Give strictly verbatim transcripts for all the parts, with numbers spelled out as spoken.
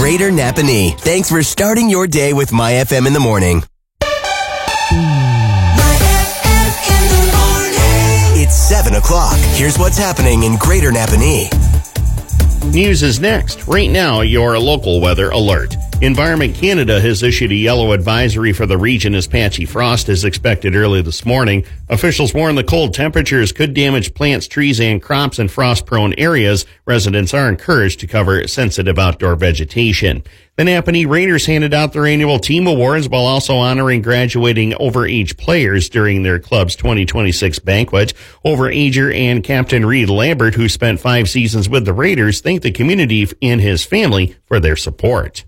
Greater Napanee. Thanks for starting your day with My F M in the morning. It's seven o'clock. Here's what's happening in Greater Napanee. News is next. Right now, your local weather alert. Environment Canada has issued a yellow advisory for the region as patchy frost is expected early this morning. Officials warn the cold temperatures could damage plants, trees, and crops in frost-prone areas. Residents are encouraged to cover sensitive outdoor vegetation. The Napanee Raiders handed out their annual team awards while also honoring graduating overage players during their club's twenty twenty-six banquet. Overager and Captain Reed Lambert, who spent five seasons with the Raiders, thanked the community and his family for their support.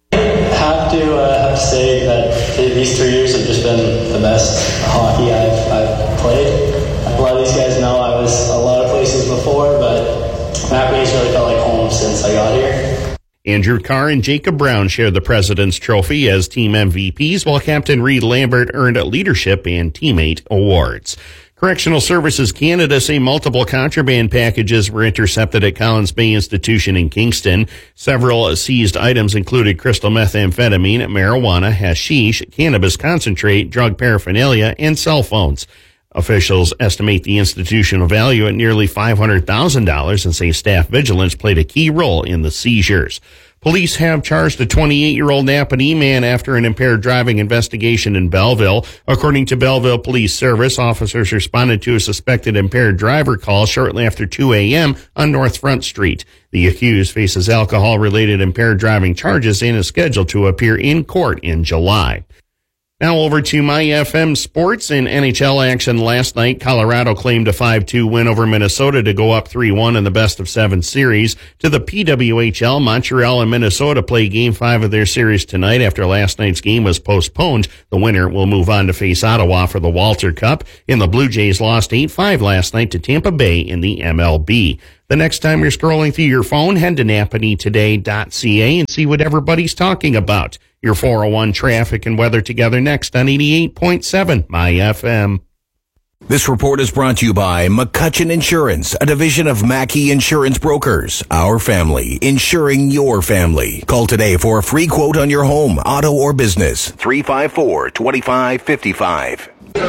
I have to, uh, have to say that these three years have just been the best hockey I've, I've played. A lot of these guys know I was a lot of places before, but Napanee's really felt like home since I got here. Andrew Carr and Jacob Brown shared the President's Trophy as team M V Ps, while Captain Reed Lambert earned leadership and teammate awards. Correctional Services Canada say multiple contraband packages were intercepted at Collins Bay Institution in Kingston. Several seized items included crystal methamphetamine, marijuana, hashish, cannabis concentrate, drug paraphernalia, and cell phones. Officials estimate the institutional value at nearly five hundred thousand dollars and say staff vigilance played a key role in the seizures. Police have charged a twenty-eight-year-old Napanee man after an impaired driving investigation in Belleville. According to Belleville Police Service, officers responded to a suspected impaired driver call shortly after two a.m. on North Front Street. The accused faces alcohol-related impaired driving charges and is scheduled to appear in court in July. Now over to My F M Sports. In N H L action last night, Colorado claimed a five two win over Minnesota to go up three one in the best of seven series. To the P W H L, Montreal and Minnesota play game five of their series tonight after last night's game was postponed. The winner will move on to face Ottawa for the Walter Cup. And the Blue Jays lost eight five last night to Tampa Bay in the M L B. The next time you're scrolling through your phone, head to Napanee Today dot C A and see what everybody's talking about. Your four oh one traffic and weather together next on eighty-eight point seven My F M. This report is brought to you by McCutcheon Insurance, a division of Mackey Insurance Brokers. Our family, insuring your family. Call today for a free quote on your home, auto, or business. three five four, two five five five.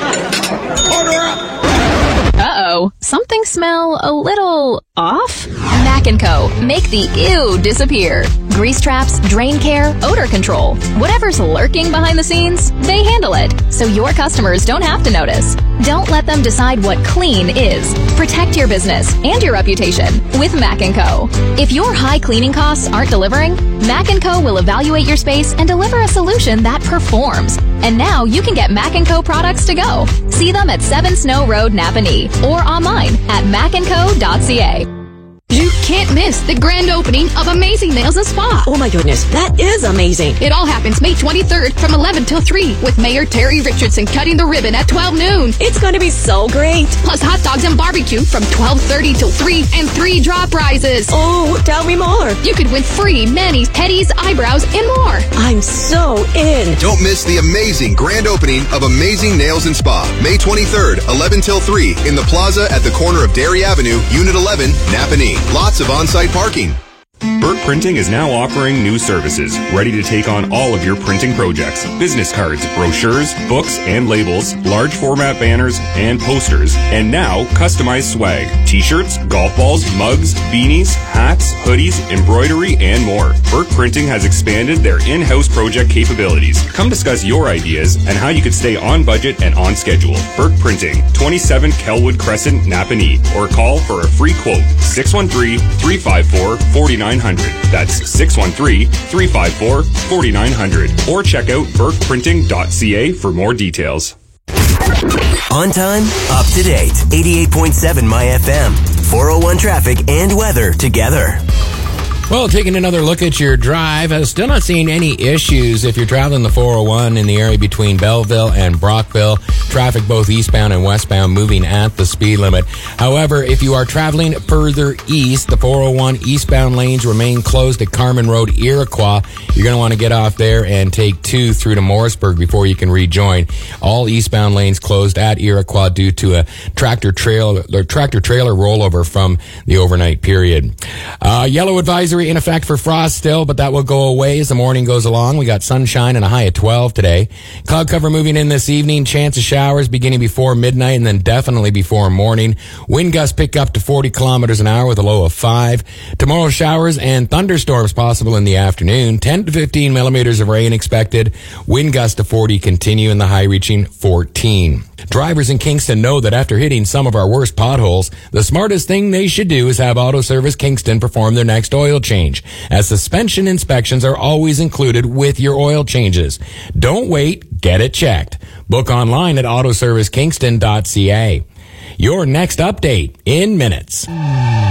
Order up! Uh-oh, something smell a little off? Mac and Co. Make the ew disappear. Grease traps, drain care, odor control. Whatever's lurking behind the scenes, they handle it, so your customers don't have to notice. Don't let them decide what clean is. Protect your business and your reputation with Mac and Co. If your high cleaning costs aren't delivering, Mac and Co. will evaluate your space and deliver a solution that performs. And now you can get Mac and Co. products to go. See them at seven Snow Road, Napanee, or online at mac and co dot c a. You can't miss the grand opening of Amazing Nails and Spa. Oh my goodness, that is amazing. It all happens May twenty-third from eleven till three with Mayor Terry Richardson cutting the ribbon at twelve noon. It's going to be so great. Plus hot dogs and barbecue from twelve thirty till three and three draw prizes. Oh, tell me more. You could win free manis, petties, eyebrows, and more. I'm so in. Don't miss the amazing grand opening of Amazing Nails and Spa. May twenty-third, eleven till three in the plaza at the corner of Dairy Avenue, Unit eleven, Napanee. Lots of on-site parking. Burke Printing is now offering new services, ready to take on all of your printing projects. Business cards, brochures, books and labels, large format banners and posters, and now customized swag, t-shirts, golf balls, mugs, beanies, hats, hoodies, embroidery, and more. Burke Printing has expanded their in-house project capabilities. Come discuss your ideas and how you could stay on budget and on schedule. Burke Printing, twenty-seven Kelwood Crescent, Napanee, or call for a free quote, six one three, three five four, four nine zero zero. That's six one three, three five four, four nine zero zero. Or check out burke printing dot c a for more details. On time, up to date. eighty-eight point seven My F M. four oh one traffic and weather together. Well, taking another look at your drive, uh, still not seeing any issues if you're traveling the four oh one in the area between Belleville and Brockville. traffic both eastbound and westbound moving at the speed limit. However, if you are traveling further east, the four oh one eastbound lanes remain closed at Carmen Road, Iroquois. You're going to want to get off there and take two through to Morrisburg before you can rejoin. All eastbound lanes closed at Iroquois due to a tractor trailer, or tractor trailer rollover from the overnight period. Uh, yellow advisory in effect for frost still, but that will go away as the morning goes along. We got sunshine and a high of twelve today. Cloud cover moving in this evening. Chance of showers beginning before midnight and then definitely before morning. Wind gusts pick up to forty kilometers an hour with a low of five. Tomorrow, showers and thunderstorms possible in the afternoon. ten to fifteen millimeters of rain expected. Wind gusts to forty continue and the high reaching fourteen. Drivers in Kingston know that after hitting some of our worst potholes, the smartest thing they should do is have Auto Service Kingston perform their next oil change, as suspension inspections are always included with your oil changes. Don't wait, get it checked. Book online at auto service kingston dot c a. Your next update in minutes.